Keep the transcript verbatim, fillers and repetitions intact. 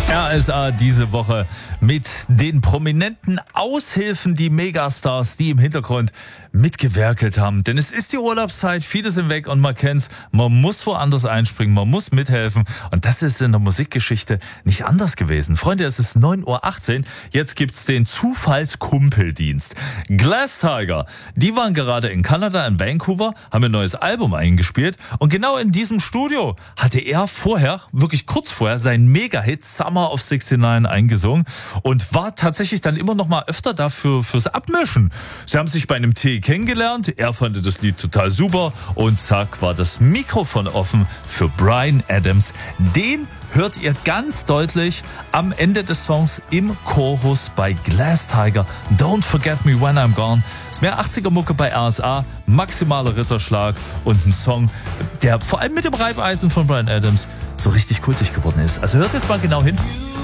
R S A diese Woche mit den prominenten Aushilfen, die Megastars, die im Hintergrund mitgewerkelt haben. Denn es ist die Urlaubszeit, viele sind weg und man kennt's. Man muss woanders einspringen, man muss mithelfen. Und das ist in der Musikgeschichte nicht anders gewesen. Freunde, es ist neun Uhr achtzehn. Jetzt gibt's den Zufallskumpeldienst. Glass Tiger, die waren gerade in Kanada, in Vancouver, haben ein neues Album eingespielt. Und genau in diesem Studio hatte er vorher, wirklich kurz vorher, seinen Mega-Hit Summer of sixty-nine eingesungen und war tatsächlich dann immer noch mal öfter dafür fürs Abmischen. Sie haben sich bei einem Tee kennengelernt, er fand das Lied total super und zack war das Mikrofon offen für Bryan Adams. Den hört ihr ganz deutlich am Ende des Songs im Chorus bei Glass Tiger. Don't Forget Me When I'm Gone. Ist mehr achtziger-Mucke bei R S A, maximaler Ritterschlag und ein Song, der vor allem mit dem Reibeisen von Bryan Adams so richtig kultig geworden ist. Also hört jetzt mal genau hin.